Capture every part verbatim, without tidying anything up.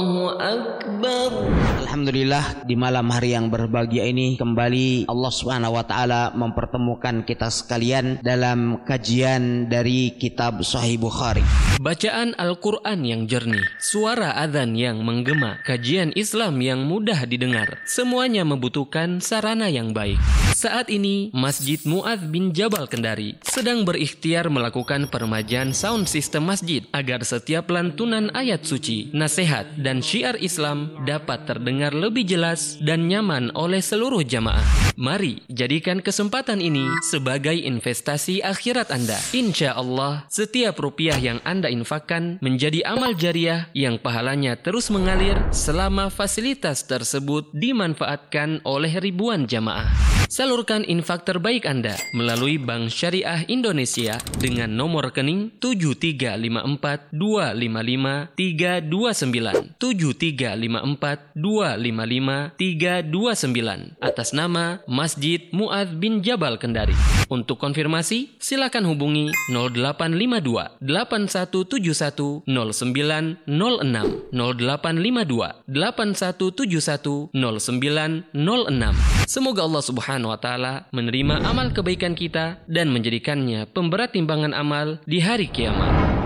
Alhamdulillah, di malam hari yang berbahagia ini kembali Allah Subhanahu wa taala mempertemukan kita sekalian dalam kajian dari kitab Sahih Bukhari. Bacaan Al-Quran yang jernih, suara adzan yang menggema, kajian Islam yang mudah didengar, semuanya membutuhkan sarana yang baik. Saat ini, Masjid Mu'adz bin Jabal Kendari sedang berikhtiar melakukan peremajaan sound system masjid agar setiap lantunan ayat suci, nasihat, dan syiar Islam dapat terdengar lebih jelas dan nyaman oleh seluruh jamaah. Mari jadikan kesempatan ini sebagai investasi akhirat Anda. Insya Allah, setiap rupiah yang Anda infakkan menjadi amal jariah yang pahalanya terus mengalir selama fasilitas tersebut dimanfaatkan oleh ribuan jamaah. Salurkan infak terbaik Anda melalui Bank Syariah Indonesia dengan nomor rekening tujuh tiga lima empat dua lima lima tiga dua sembilan tujuh tiga lima empat dua lima lima tiga dua sembilan atas nama Masjid Mu'adz bin Jabal Kendari. Untuk konfirmasi, silakan hubungi nol delapan lima dua delapan satu tujuh satu nol sembilan nol enam nol delapan lima dua delapan satu tujuh satu nol sembilan nol enam. Semoga Allah Subhanahu wa taala menerima amal kebaikan kita dan menjadikannya pemberat timbangan amal di hari kiamat.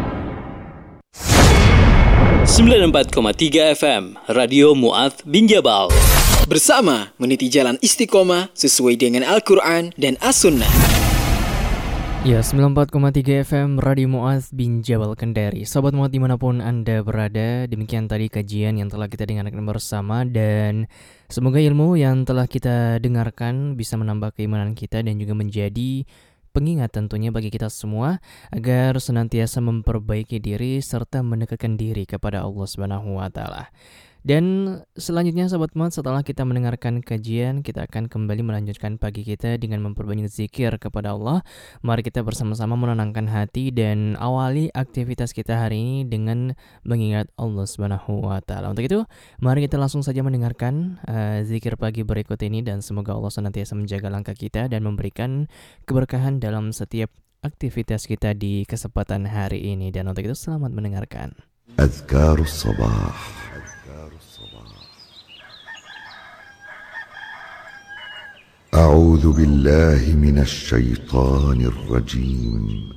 sembilan puluh empat koma tiga F M Radio Mu'adz bin Jabal. Bersama meniti jalan istiqomah sesuai dengan Al-Quran dan As-Sunnah. Ya, sembilan puluh empat koma tiga F M Radio Mu'adz bin Jabal Kendari. Sobat Mu'adz dimanapun Anda berada, demikian tadi kajian yang telah kita dengarkan bersama. Dan semoga ilmu yang telah kita dengarkan bisa menambah keimanan kita dan juga menjadi pengingat tentunya bagi kita semua agar senantiasa memperbaiki diri serta mendekatkan diri kepada Allah Subhanahu wa taala. Dan selanjutnya Sobat Mu'adz, setelah kita mendengarkan kajian, kita akan kembali melanjutkan pagi kita dengan memperbanyak zikir kepada Allah. Mari kita bersama-sama menenangkan hati dan awali aktivitas kita hari ini dengan mengingat Allah Subhanahu wa taala. Untuk itu, mari kita langsung saja mendengarkan uh, zikir pagi berikut ini, dan semoga Allah senantiasa menjaga langkah kita dan memberikan keberkahan dalam setiap aktivitas kita di kesempatan hari ini. Dan untuk itu, selamat mendengarkan. Azkarus Sabah. أعوذ بالله من الشيطان الرجيم